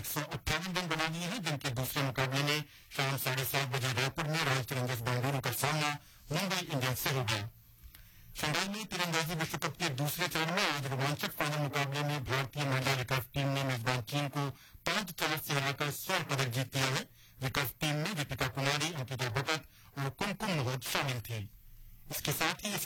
158 run बना लिए हैं, जिनके दूसरे मुकाबले में शाम 7:30 बजे रायपुर में रॉयल चैलेंजर्स बेंगलुरु का सामना मुंबई इंडियंस से होगा। शंघाई में तीरंदाजी विश्व कप के दूसरे चरण में आज रोमांचक फाइनल मुकाबले में भारतीय महिला रिकर्व टीम ने मेजबान चीन को 5-4 से हराकर स्वर्ण पदक जीत लिया है। रिकर्व टीम में दीपिका कुमारी, अंकिता भगत और कुमकुम मोहत शामिल थी। इसके साथ ही